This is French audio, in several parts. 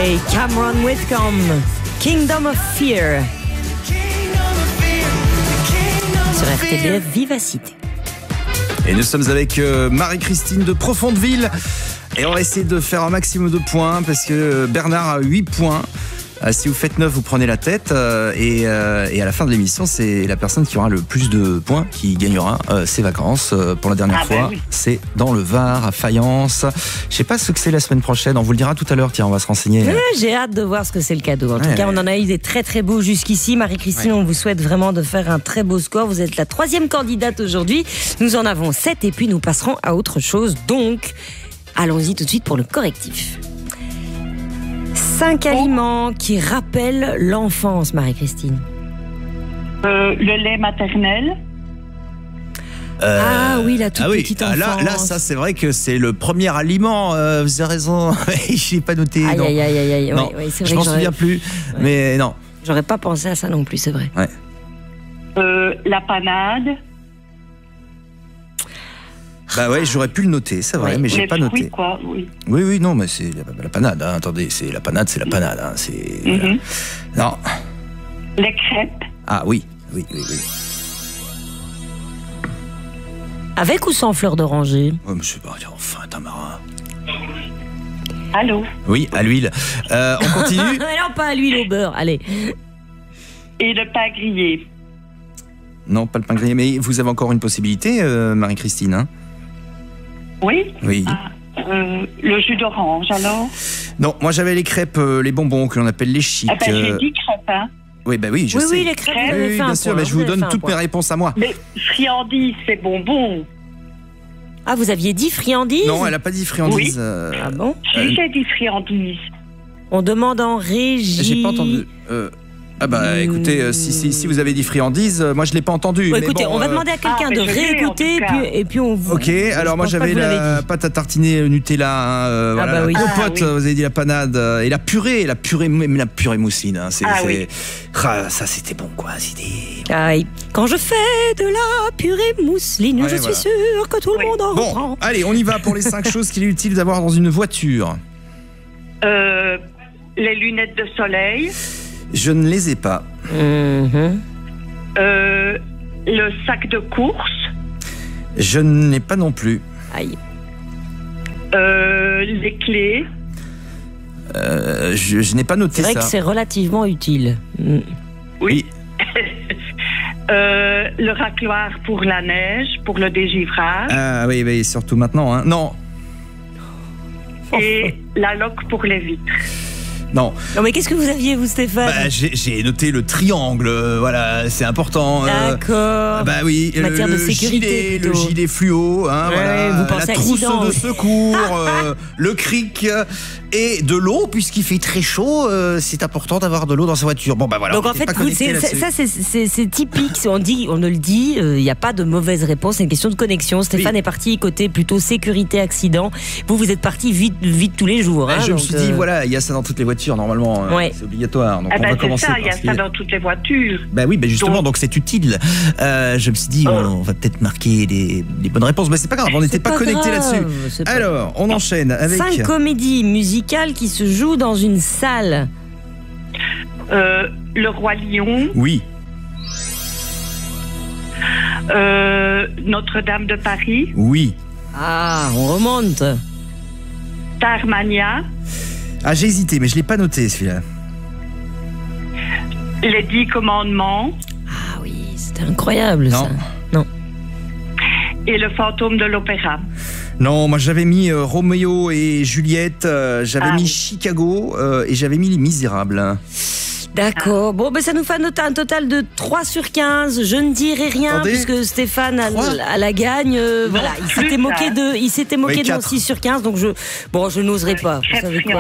Et Cameron Whitcomb, Kingdom of Fear. Sur RTBF Vivacité. Et nous sommes avec Marie-Christine de Profondeville. Et on va essayer de faire un maximum de points parce que Bernard a 8 points. Si vous faites 9, vous prenez la tête. Et à la fin de l'émission, c'est la personne qui aura le plus de points qui gagnera ses vacances. Pour la dernière fois, oui. C'est dans le Var, à Fayence. Je sais pas ce que c'est la semaine prochaine. On vous le dira tout à l'heure. Tiens, on va se renseigner. J'ai hâte de voir ce que c'est le cadeau. En tout cas, on en a eu des très très beaux jusqu'ici. Marie-Christine, on vous souhaite vraiment de faire un très beau score. Vous êtes la 3e candidate aujourd'hui. Nous en avons 7 et puis nous passerons à autre chose. Donc, allons-y tout de suite pour le correctif. 5 aliments qui rappellent l'enfance, Marie-Christine. Le lait maternel. Ah oui, la toute petite enfance. Là, ça, c'est vrai que c'est le premier aliment. Vous avez raison. Je n'ai pas noté. Aïe. Non, ouais, c'est vrai je m'en souviens plus. Ouais. Mais non. J'aurais pas pensé à ça non plus, c'est vrai. Ouais. La panade. Bah ouais, j'aurais pu le noter, c'est vrai, mais j'ai pas noté. Quoi, oui. Oui, non, mais c'est la panade. Hein. Attendez, c'est la panade. Hein. C'est. Non. Les crêpes. Ah oui. Avec ou sans fleur d'oranger? Oh, mais je sais pas. Enfin, t'es un marin. Allô. Oui, à l'huile. On continue. Non, pas à l'huile, au beurre. Allez. Et le pain grillé. Non, pas le pain grillé. Mais vous avez encore une possibilité, Marie-Christine. Hein? Oui. Le jus d'orange, alors? Non, moi j'avais les crêpes, les bonbons que l'on appelle les chics. J'ai dit crêpes, hein. Oui, je sais. Oui, les crêpes. Oui, bien sûr, mais je vous donne toutes mes réponses à moi. Mais friandises, c'est bonbons. Ah, vous aviez dit friandises? Non, elle a pas dit friandises. Oui. Ah bon? Si, j'ai dit friandises. On demande en régie. J'ai pas entendu. Ah bah écoutez, si vous avez dit friandises, moi je l'ai pas entendu. Bon, écoutez, on va demander à quelqu'un de réécouter et puis on vous... Ok, alors moi j'avais la pâte à tartiner Nutella, voilà, la compote, vous avez dit la panade, et la purée mousseline. Hein, ça c'était bon quoi. Aïe. Quand je fais de la purée mousseline, je suis sûr que tout le monde en reprend. Bon, allez, on y va pour les 5 choses qu'il est utile d'avoir dans une voiture. Les lunettes de soleil. Je ne les ai pas. Le sac de course. Je ne l'ai pas non plus. Aïe. Les clés. Je n'ai pas noté ça. C'est vrai que c'est relativement utile. Oui. Le racloir pour la neige, pour le dégivrage. Ah oui, surtout maintenant. Hein. Non. Et la loque pour les vitres. Non, mais qu'est-ce que vous aviez, vous, Stéphane? J'ai noté le triangle, voilà, c'est important. D'accord. Oui, en matière de sécurité, le gilet fluo, hein, voilà, vous pensez la trousse de secours, le cric et de l'eau, puisqu'il fait très chaud, c'est important d'avoir de l'eau dans sa voiture. Bon, voilà. Donc en fait, c'est typique, on ne le dit, il n'y a pas de mauvaise réponse, c'est une question de connexion. Stéphane est parti côté plutôt sécurité, accident. Vous êtes parti vite tous les jours. Hein, je me suis dit, voilà, il y a ça dans toutes les voitures. Normalement, c'est obligatoire. Donc on va commencer. Il y a ça dans toutes les voitures. Oui, justement, donc c'est utile. Je me suis dit, on va peut-être marquer les bonnes réponses, mais c'est pas grave, on n'était pas connectés là-dessus. Alors, on enchaîne avec 5 comédies musicales qui se jouent dans une salle. Le Roi Lion. Oui. Notre-Dame de Paris. Oui. Ah, on remonte. Starmania. Ah, j'ai hésité, mais je l'ai pas noté celui-là. Les 10 commandements. Ah oui, c'était incroyable ça. Non. Et le fantôme de l'opéra. Non, moi j'avais mis Roméo et Juliette, j'avais mis Chicago et j'avais mis Les Misérables. D'accord. Bon, ça nous fait un total de 3 sur 15. Je ne dirai rien. Attendez, puisque Stéphane a la gagne. Voilà, il s'était moqué de 6 sur 15. Donc je n'oserais pas. Vous savez quoi ?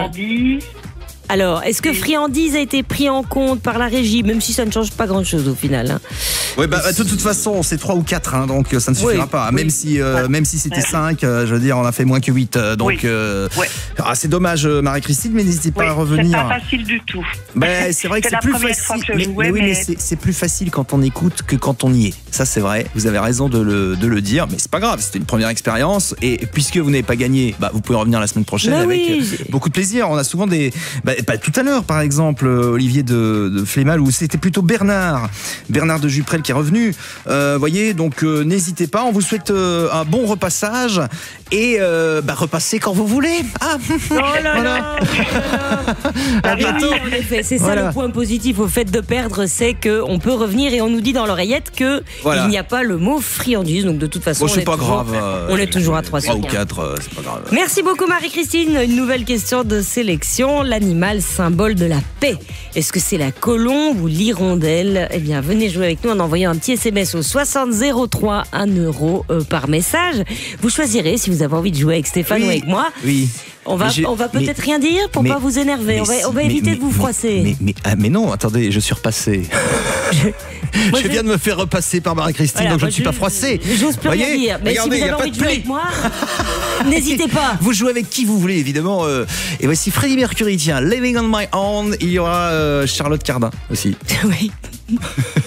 Alors, est-ce que friandise a été pris en compte par la régie, même si ça ne change pas grand-chose au final, hein. Oui, de toute façon, c'est 3 ou 4, hein, donc ça ne suffira pas. Même si c'était 5, je veux dire, on a fait moins que 8. Donc, c'est dommage, Marie-Christine, mais n'hésitez pas à revenir. C'est pas facile du tout. C'est vrai que c'est plus facile. Mais c'est plus facile quand on écoute que quand on y est. Ça, c'est vrai. Vous avez raison de le dire, mais c'est pas grave. C'était une première expérience. Et puisque vous n'avez pas gagné, vous pouvez revenir la semaine prochaine avec beaucoup de plaisir. On a souvent tout à l'heure, par exemple, Olivier de Flémal, où c'était plutôt Bernard de Juprel qui est revenu. Voyez, donc n'hésitez pas. On vous souhaite un bon repassage et repassez quand vous voulez. Oh là là. À bientôt. Oui, en effet, c'est ça le point positif au fait de perdre, c'est qu'on peut revenir et on nous dit dans l'oreillette que il n'y a pas le mot friandise. Donc de toute façon, c'est pas grave. On est toujours à 3 sur 3 ou 4, c'est pas grave. Merci beaucoup Marie-Christine. Une nouvelle question de sélection. L'animal symbole de la paix. Est-ce que c'est la colombe ou l'hirondelle? Eh bien, venez jouer avec nous en envoyant un petit SMS au 6003, 1 euro par message. Vous choisirez si vous avez envie de jouer avec Stéphane ou avec moi. Oui. On va peut-être rien dire pour pas vous énerver. On va éviter de vous froisser. Mais non, attendez, je suis repassé. Je viens de me faire repasser par Marie-Christine, donc je ne suis pas froissé. J'ose plus rien dire. Mais regardez, si vous avez envie de jouer avec moi, n'hésitez pas. Vous jouez avec qui vous voulez, évidemment. Et voici Freddie Mercury, tiens, Living on My Own. Il y aura Charlotte Cardin aussi. Oui.